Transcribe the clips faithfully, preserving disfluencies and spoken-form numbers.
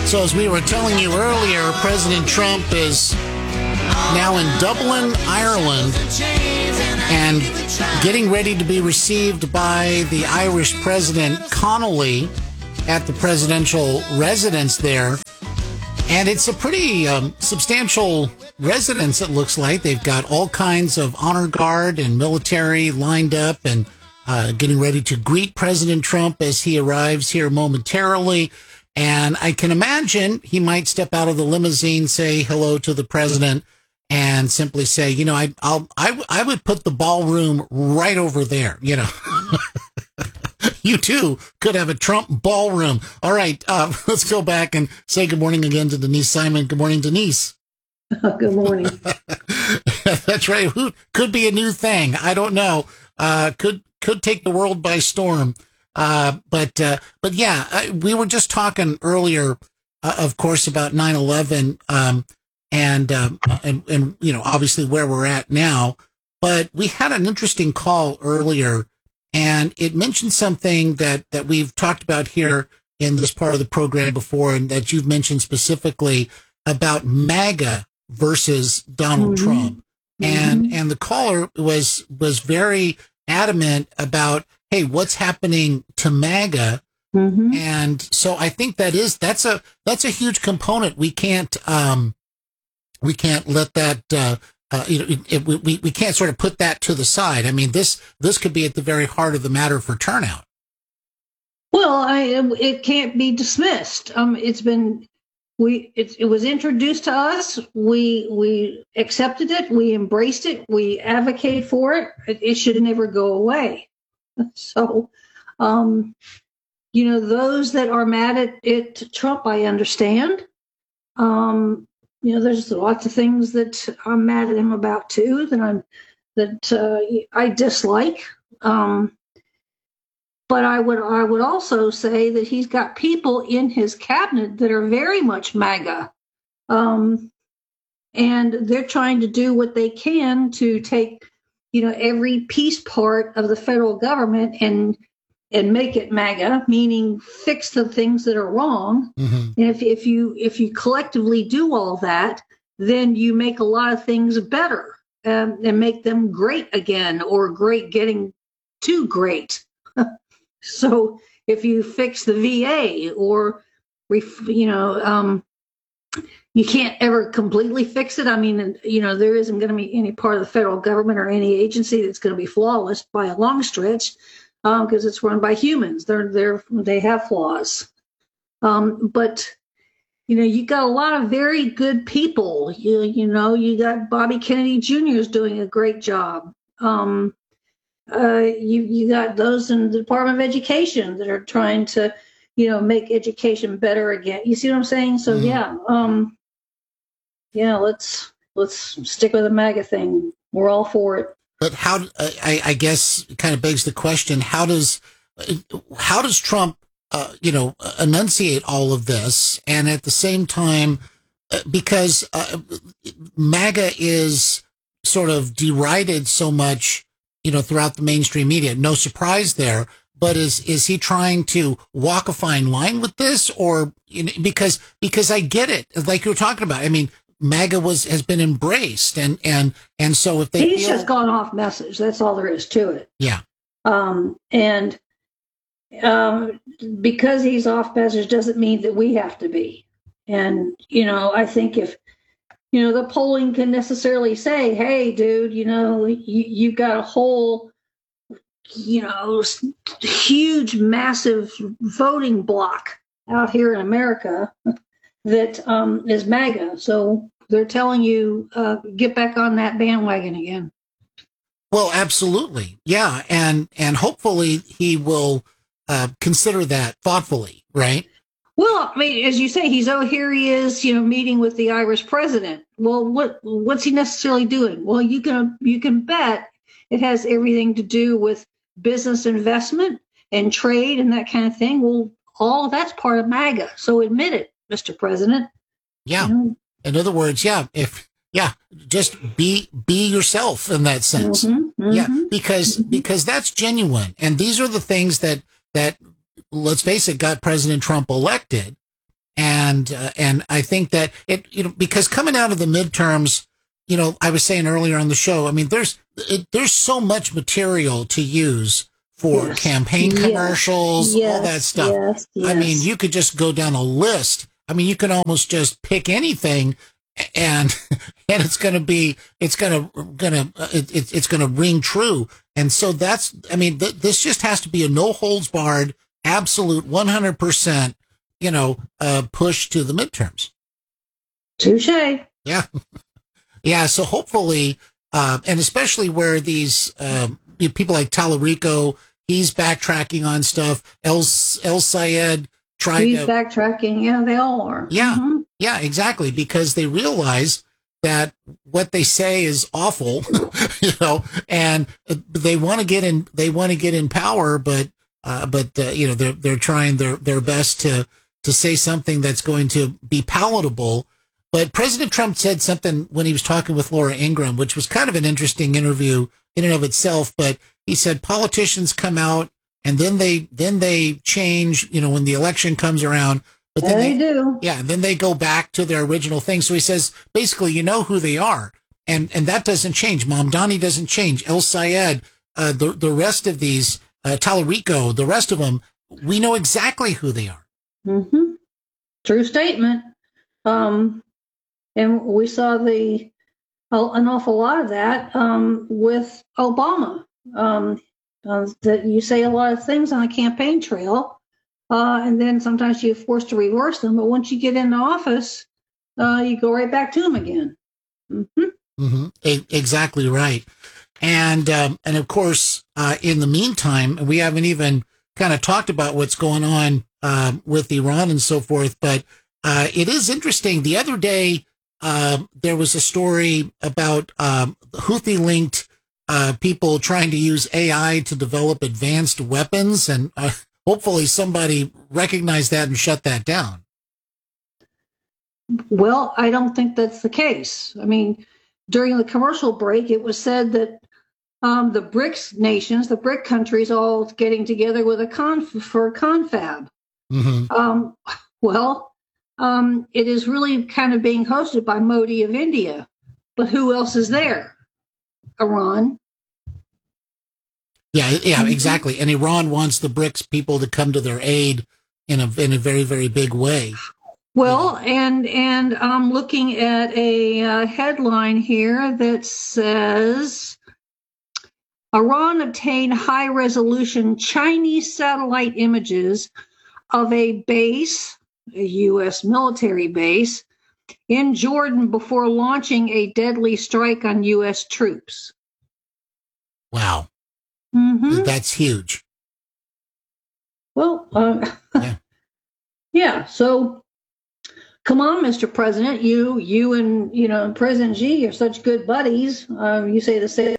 So as we were telling you earlier, President Trump is now in Dublin, Ireland, and getting ready to be received by the Irish President Connolly at the presidential residence there. And it's a pretty um, substantial residence, it looks like. They've got all kinds of honor guard and military lined up and uh, getting ready to greet President Trump as he arrives here momentarily. And I can imagine he might step out of the limousine, say hello to the president, and simply say, you know, I, I'll, I, I would put the ballroom right over there, you know. You too could have a Trump ballroom. All right, uh, let's go back and say good morning again to Denise Simon. Good morning, Denise. Good morning. That's right. Who could be a new thing? I don't know. Uh, could could take the world by storm. Uh, but uh, but yeah, we were just talking earlier, uh, of course, about nine eleven, um, and um, and and you know, obviously where we're at now. But we had an interesting call earlier. And it mentioned something that, that we've talked about here in this part of the program before, and that you've mentioned specifically about MAGA versus Donald mm-hmm. Trump. And mm-hmm. and the caller was was very adamant about, hey, what's happening to MAGA? Mm-hmm. And so I think that is that's a that's a huge component. We can't um we can't let that uh Uh, you know, it, it, we we can't sort of put that to the side. I mean, this this could be at the very heart of the matter for turnout. Well, I, it can't be dismissed. Um, it's been we it, it was introduced to us. We we accepted it. We embraced it. We advocate for it. It, it should never go away. So, um, you know, those that are mad at it, Trump, I understand. Um. You know, there's lots of things that I'm mad at him about too that I'm that uh, I dislike. Um, but I would I would also say that he's got people in his cabinet that are very much MAGA, um, and they're trying to do what they can to take, you know, every piece part of the federal government and and make it MAGA, meaning fix the things that are wrong. Mm-hmm. And if, if you if you collectively do all that, then you make a lot of things better um, and make them great again, or great getting too great. So if you fix the V A, or you know, um, you can't ever completely fix it. I mean, you know, there isn't going to be any part of the federal government or any agency that's going to be flawless by a long stretch. Because um, it's run by humans, they're they're they have flaws, um, but you know you got a lot of very good people. You you know you got Bobby Kennedy Junior is doing a great job. Um, uh, you you got those in the Department of Education that are trying to you know make education better again. You see what I'm saying? So mm-hmm. yeah, um, yeah. Let's let's stick with the MAGA thing. We're all for it. But how, I, I guess, kind of begs the question: How does, how does Trump, uh, you know, enunciate all of this, and at the same time, uh, because uh, MAGA is sort of derided so much, you know, throughout the mainstream media. No surprise there. But is is he trying to walk a fine line with this, or you know, because because I get it, like you were talking about. I mean. MAGA was has been embraced, and and and so if they he's feel, just gone off message. That's all there is to it. Yeah. Um, and um, because he's off message doesn't mean that we have to be. And you know, I think if you know the polling can necessarily say, "Hey, dude, you know, you you got a whole, you know, huge, massive voting block out here in America." That um, is MAGA. So they're telling you, uh, get back on that bandwagon again. Well, absolutely. Yeah. And, and hopefully he will uh, consider that thoughtfully, right? Well, I mean, as you say, he's, oh, here he is, you know, meeting with the Irish president. Well, what, what's he necessarily doing? Well, you can, you can bet it has everything to do with business investment and trade and that kind of thing. Well, all of that's part of MAGA. So admit it. Mister President. Yeah. You know? In other words, yeah, if yeah, just be be yourself in that sense. Mm-hmm, mm-hmm, yeah, because mm-hmm. because that's genuine. And these are the things that that let's face it, got President Trump elected. And, uh, and I think that it, you know, because coming out of the midterms, you know, I was saying earlier on the show, I mean, there's, it, there's so much material to use for yes. campaign yes. commercials, yes. all that stuff. Yes. Yes. I mean, you could just go down a list. I mean, you can almost just pick anything and, and it's going to be, it's going to, going to, it, it, it's going to ring true. And so that's, I mean, th- this just has to be a no holds barred, absolute one hundred percent, you know, uh, push to the midterms. Touche. Yeah. Yeah. So hopefully, uh, and especially where these, um, people like Tallarico, he's backtracking on stuff. El, El Sayed tried he's to. backtracking. Yeah, they all are. Yeah. Mm-hmm. Yeah, exactly. Because they realize that what they say is awful, you know, and they want to get in, they want to get in power, but, uh, but, uh, you know, they're, they're trying their, their best to, to say something that's going to be palatable. But President Trump said something when he was talking with Laura Ingraham, which was kind of an interesting interview in and of itself. But he said politicians come out and then they, then they change, you know, when the election comes around. But then they, they do. Yeah, and then they go back to their original thing. So he says, basically, you know who they are. And and that doesn't change. Mamdani doesn't change. El Sayed, uh, the, the rest of these, uh, Tallarico, the rest of them, we know exactly who they are. Mm-hmm. True statement. Um, and we saw the uh, an awful lot of that um, with Obama. Um, uh, that you say a lot of things on a campaign trail. Uh, and then sometimes you're forced to reverse them. But once you get into office, uh, you go right back to them again. Mm-hmm. Mm-hmm. E- exactly right. And, um, and of course, uh, in the meantime, we haven't even kind of talked about what's going on, uh, with Iran and so forth, but, uh, it is interesting. The other day, uh, there was a story about, um, Houthi linked, uh, people trying to use A I to develop advanced weapons. And, uh, hopefully somebody recognized that and shut that down. Well, I don't think that's the case. I mean, during the commercial break, it was said that um, the BRICS nations, the BRIC countries, all getting together with a conf for a confab. Mm-hmm. Um, well, um, it is really kind of being hosted by Modi of India, but who else is there? Iran. Yeah, yeah, exactly. And Iran wants the BRICS people to come to their aid in a in a very, very big way. Well, yeah. and and I'm looking at a uh, headline here that says Iran obtained high-resolution Chinese satellite images of a base, a U S military base, in Jordan before launching a deadly strike on U S troops. Wow. Mm-hmm. That's huge. Well, uh, yeah. yeah. So, come on, Mister President. You, you, and you know President Xi are such good buddies. Um, you say the same.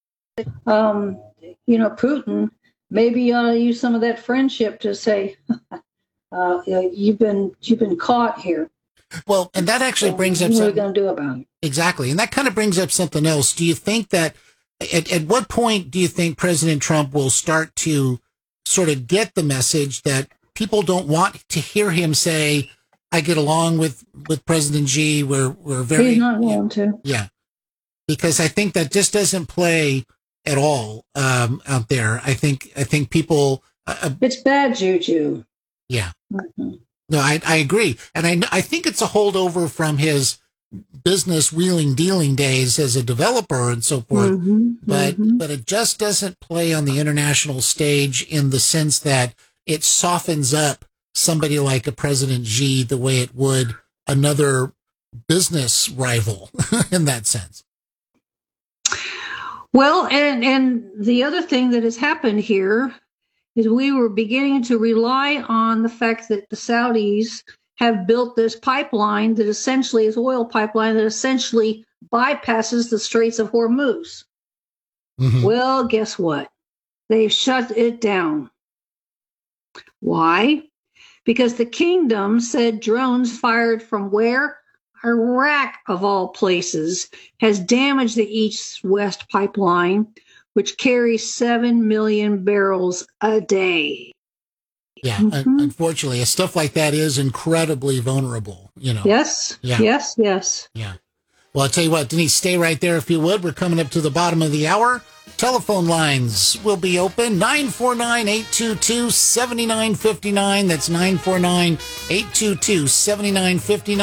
Um, you know, Putin. Maybe you ought to use some of that friendship to say, uh, "You've been, you've been caught here." Well, and that actually so brings up. What are we going to do about it? Exactly, and that kind of brings up something else. Do you think that? At, at what point do you think President Trump will start to sort of get the message that people don't want to hear him say, I get along with, with President Xi. We're, we're very, He's not going to. Yeah. Because I think that just doesn't play at all, um, out there. I think, I think people, uh, it's bad juju. Yeah. Mm-hmm. No, I, I agree. And I, I think it's a holdover from his business wheeling dealing days as a developer and so forth, mm-hmm, but mm-hmm. but it just doesn't play on the international stage in the sense that it softens up somebody like a President Xi the way it would another business rival in that sense. Well, and and the other thing that has happened here is we were beginning to rely on the fact that the Saudis have built this pipeline that essentially is oil pipeline that essentially bypasses the Straits of Hormuz. Mm-hmm. Well, guess what? They've shut it down. Why? Because the kingdom said drones fired from where? Iraq, of all places, has damaged the east-west pipeline, which carries seven million barrels a day. Yeah, Mm-hmm. un- unfortunately, stuff like that is incredibly vulnerable, you know. Yes. Yeah. Yes. Yes. Yeah. Well, I'll tell you what, Denise, stay right there if you would. We're coming up to the bottom of the hour. Telephone lines will be open, nine four nine, eight two two, seven nine five nine. That's nine four nine, eight two two, seven nine five nine.